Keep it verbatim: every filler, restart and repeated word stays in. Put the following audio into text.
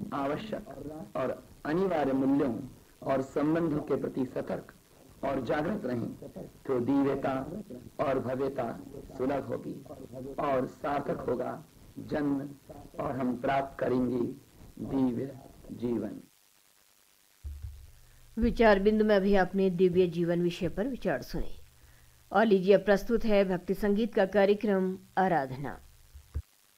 आवश्यक और अनिवार्य मूल्यों और संबंधों के प्रति सतर्क और जागृत रहें तो दिव्यता और भव्यता सुलभ होगी और सार्थक होगा जन्म, और हम प्राप्त करेंगे दिव्य जीवन। विचार बिंदु में अभी आपने दिव्य जीवन विषय पर विचार सुने और लीजिए प्रस्तुत है भक्ति संगीत का कार्यक्रम आराधना।